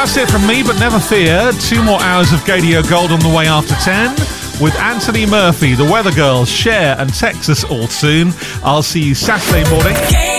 That's it from me, but never fear. 2 more hours of Gadio Gold on the way after 10. With Anthony Murphy, The Weather Girls, Cher and Texas all soon. I'll see you Saturday morning.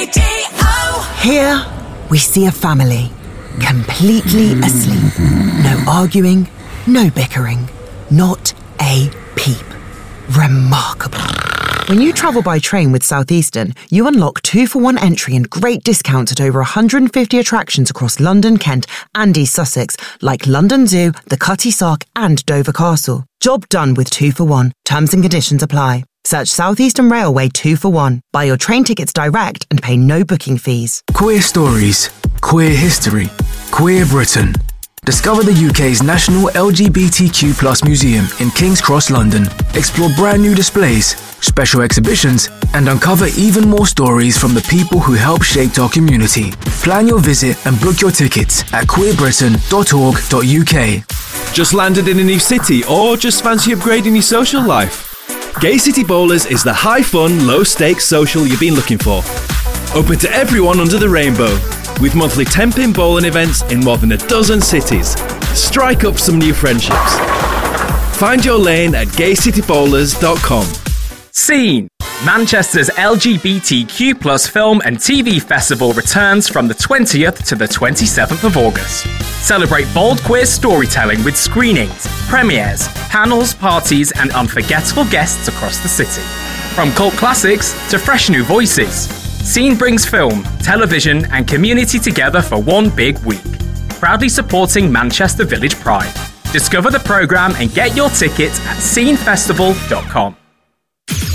Here we see a family completely asleep. No arguing, no bickering, not a peep. Remarkable. When you travel by train with Southeastern, you unlock 2-for-1 entry and great discounts at over 150 attractions across London, Kent and East Sussex, like London Zoo, the Cutty Sark and Dover Castle. Job done with 2-for-1. Terms and conditions apply. Search Southeastern Railway 2-for-1. Buy your train tickets direct and pay no booking fees. Queer stories, queer history, queer Britain. Discover the UK's national LGBTQ+ museum in King's Cross, London. Explore brand new displays, special exhibitions, and uncover even more stories from the people who help shape our community. Plan your visit and book your tickets at queerbritain.org.uk. Just landed in a new city or just fancy upgrading your social life? Gay City Bowlers is the high-fun, low-stakes social you've been looking for. Open to everyone under the rainbow, with monthly 10-pin bowling events in more than a dozen cities. Strike up some new friendships. Find your lane at gaycitybowlers.com. Scene! Manchester's LGBTQ+ film and TV festival returns from the 20th to the 27th of August. Celebrate bold queer storytelling with screenings, premieres, panels, parties and unforgettable guests across the city. From cult classics to fresh new voices, Scene brings film, television and community together for one big week. Proudly supporting Manchester Village Pride. Discover the programme and get your tickets at scenefestival.com.